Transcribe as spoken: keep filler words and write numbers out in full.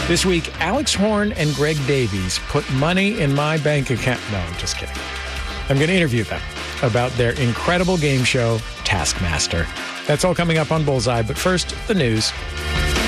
This week, Alex Horn and Greg Davies put money in my bank account. No, I'm just kidding. I'm going to interview them about their incredible game show, Taskmaster. That's all coming up on Bullseye, but first, the news.